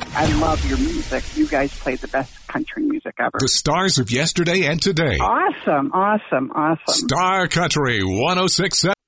I love your music. You guys play the best country music ever. The stars of yesterday and today. Awesome. Star Country 106.7.